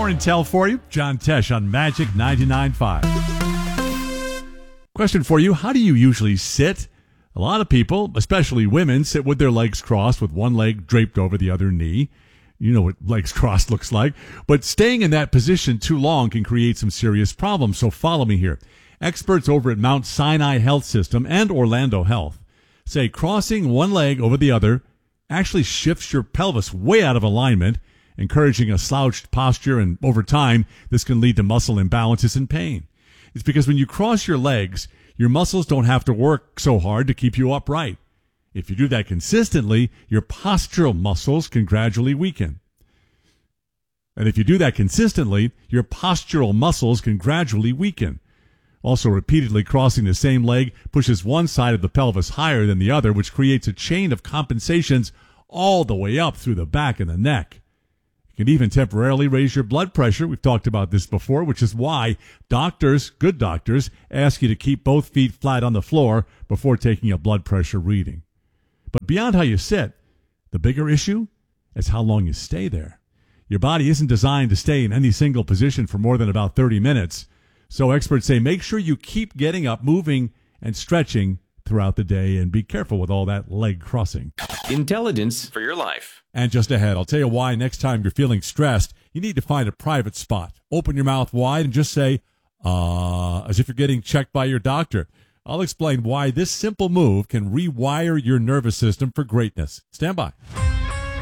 Morning Tell for you. John Tesh on Magic 99.5. Question for you. How do you usually sit? A lot of people, especially women, sit with their legs crossed with one leg draped over the other knee. You know what legs crossed looks like. But staying in that position too long can create some serious problems. So follow me here. Experts over at Mount Sinai Health System and Orlando Health say crossing one leg over the other actually shifts your pelvis way out of alignment, encouraging a slouched posture, and over time, this can lead to muscle imbalances and pain. It's because when you cross your legs, your muscles don't have to work so hard to keep you upright. If you do that consistently, your postural muscles can gradually weaken. And if you do that consistently, your postural muscles can gradually weaken. Also, repeatedly crossing the same leg pushes one side of the pelvis higher than the other, which creates a chain of compensations all the way up through the back and the neck. It can even temporarily raise your blood pressure. We've talked about this before, which is why doctors, good doctors, ask you to keep both feet flat on the floor before taking a blood pressure reading. But beyond how you sit, the bigger issue is how long you stay there. Your body isn't designed to stay in any single position for more than about 30 minutes. So experts say make sure you keep getting up, moving, and stretching throughout the day, and be careful with all that leg crossing. Intelligence for your life. And just ahead, I'll tell you why next time you're feeling stressed, you need to find a private spot. Open your mouth wide and just say, as if you're getting checked by your doctor. I'll explain why this simple move can rewire your nervous system for greatness. Stand by.